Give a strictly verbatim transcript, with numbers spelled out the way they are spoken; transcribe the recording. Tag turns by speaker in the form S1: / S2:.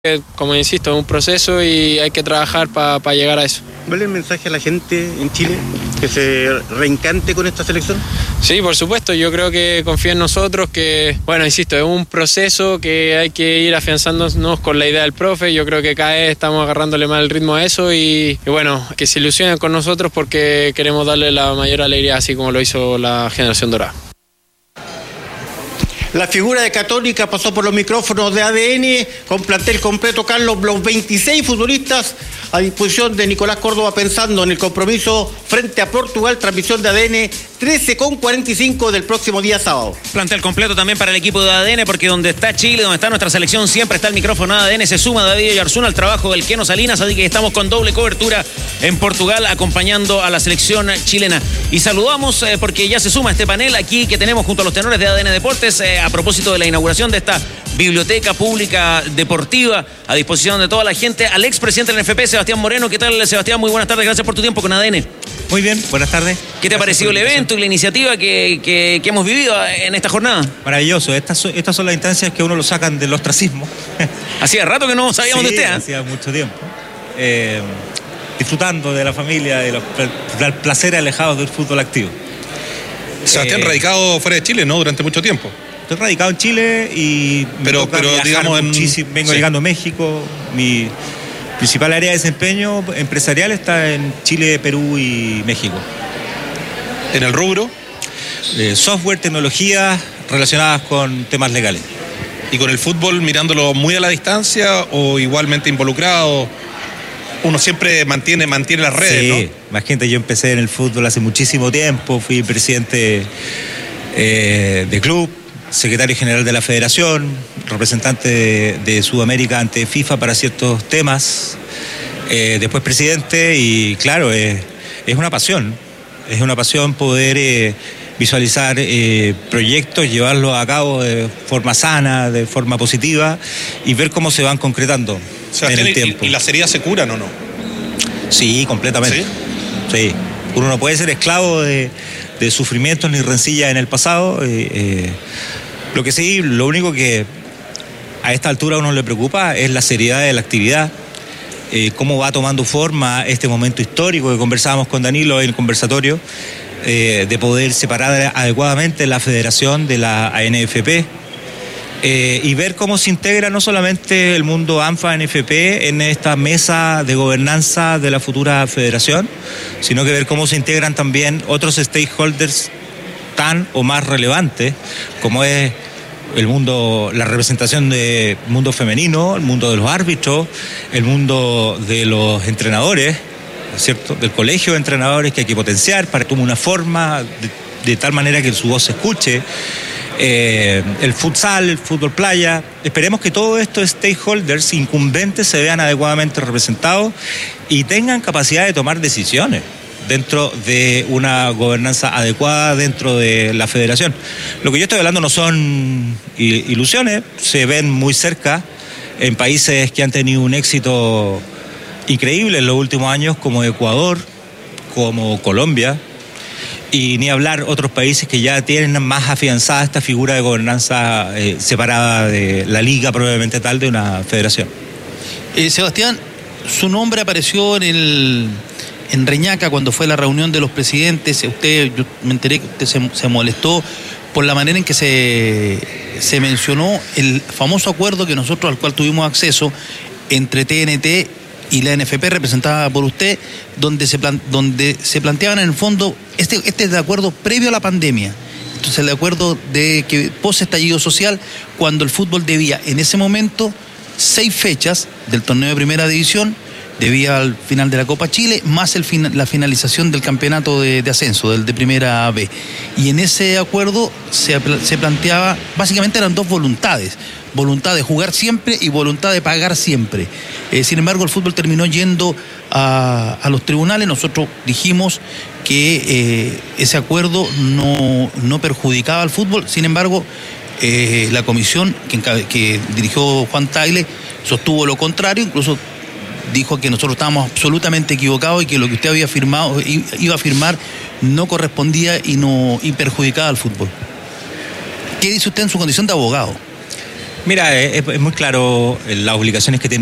S1: Como insisto, es un proceso y hay que trabajar para pa llegar a eso.
S2: ¿Vale el mensaje a la gente en Chile que se reencante con esta selección?
S1: Sí, por supuesto, yo creo que confía en nosotros, que, bueno, insisto, es un proceso que hay que ir afianzándonos con la idea del profe. Yo creo que cada vez estamos agarrándole más el ritmo a eso y, y bueno, que se ilusionen con nosotros porque queremos darle la mayor alegría, así como lo hizo la generación dorada.
S2: La figura de Católica pasó por los micrófonos de A D N con plantel completo, Carlos, los veintiséis futbolistas a disposición de Nicolás Córdoba pensando en el compromiso frente a Portugal, transmisión de A D N trece con cuarenta y cinco del próximo día sábado.
S3: Plantel completo también para el equipo de A D N, porque donde está Chile, donde está nuestra selección, siempre está el micrófono A D N. Se suma David Oyarzún al trabajo del Keno Salinas, así que estamos con doble cobertura en Portugal acompañando a la selección chilena. Y saludamos eh, porque ya se suma este panel aquí que tenemos junto a los tenores de A D N Deportes eh, a propósito de la inauguración de esta biblioteca pública deportiva a disposición de toda la gente, al expresidente del N F P, Sebastián Moreno. ¿Qué tal, Sebastián? Muy buenas tardes, gracias por tu tiempo con A D N.
S4: Muy bien, buenas tardes.
S3: ¿Qué te ha parecido el evento y la iniciativa que, que, que hemos vivido en esta jornada?
S4: Maravilloso, estas, estas son las instancias que uno lo sacan del ostracismo.
S3: Hacía rato que no sabíamos
S4: sí,
S3: de usted, ¿eh?
S4: Hacía mucho tiempo. Eh, disfrutando de la familia, de los placeres alejados del fútbol activo.
S5: Sebastián, eh, radicado fuera de Chile, ¿no? Durante mucho tiempo.
S4: Estoy radicado en Chile y
S5: pero, pero digamos en...
S4: vengo sí. llegando a México. Mi principal área de desempeño empresarial está en Chile, Perú y México.
S5: ¿En el rubro?
S4: Eh, software, tecnologías relacionadas con temas legales.
S5: ¿Y con el fútbol mirándolo muy a la distancia o igualmente involucrado? Uno siempre mantiene, mantiene las redes,
S4: sí,
S5: ¿no?
S4: Imagínate, yo empecé en el fútbol hace muchísimo tiempo, fui presidente eh, de club, secretario general de la federación, representante de, de Sudamérica ante FIFA para ciertos temas, eh, después presidente y claro, eh, es una pasión, es una pasión poder eh, visualizar eh, proyectos, llevarlos a cabo de forma sana, de forma positiva y ver cómo se van concretando.
S5: O sea,
S4: en el tiempo.
S5: ¿Y las heridas se curan o no?
S4: Sí, completamente. ¿Sí? Sí. Uno no puede ser esclavo de, de sufrimientos ni rencillas en el pasado. Eh, eh, lo que sí, lo único que a esta altura a uno le preocupa es la seriedad de la actividad, eh, cómo va tomando forma este momento histórico que conversábamos con Danilo en el conversatorio, eh, de poder separar adecuadamente la federación de la A N F P. Eh, y ver cómo se integra no solamente el mundo ANFA N F P en esta mesa de gobernanza de la futura federación, sino que ver cómo se integran también otros stakeholders tan o más relevantes, como es el mundo, la representación del mundo femenino, el mundo de los árbitros, el mundo de los entrenadores, ¿cierto? Del colegio de entrenadores que hay que potenciar para que tome una forma de, de tal manera que su voz se escuche. Eh, el futsal, el fútbol playa. Esperemos que todos estos stakeholders incumbentes se vean adecuadamente representados y tengan capacidad de tomar decisiones dentro de una gobernanza adecuada dentro de la federación. Lo que yo estoy hablando no son ilusiones, se ven muy cerca en países que han tenido un éxito increíble en los últimos años, como Ecuador, como Colombia, y ni hablar otros países que ya tienen más afianzada esta figura de gobernanza eh, separada de la liga, probablemente tal, de una federación.
S6: Eh, Sebastián, su nombre apareció en el en Reñaca cuando fue la reunión de los presidentes. Usted, yo me enteré que usted se, se molestó por la manera en que se, se mencionó el famoso acuerdo que nosotros al cual tuvimos acceso entre T N T y la N F P representada por usted, donde se, plan, donde se planteaban en el fondo, este, este es de acuerdo previo a la pandemia, entonces el acuerdo de que post estallido social, cuando el fútbol debía en ese momento seis fechas del torneo de primera división, debía al final de la Copa Chile, más el fin, la finalización del campeonato de, de ascenso, del de primera B. Y en ese acuerdo se, se planteaba, básicamente eran dos voluntades, voluntad de jugar siempre y voluntad de pagar siempre. Eh, sin embargo, el fútbol terminó yendo a, a los tribunales. Nosotros dijimos que eh, ese acuerdo no, no perjudicaba al fútbol. Sin embargo, eh, la comisión que, que dirigió Juan Tagle sostuvo lo contrario, incluso dijo que nosotros estábamos absolutamente equivocados y que lo que usted había firmado, iba a firmar no correspondía y no y perjudicaba al fútbol. ¿Qué dice usted en su condición de abogado?
S4: Mira, es, es muy claro las obligaciones que tiene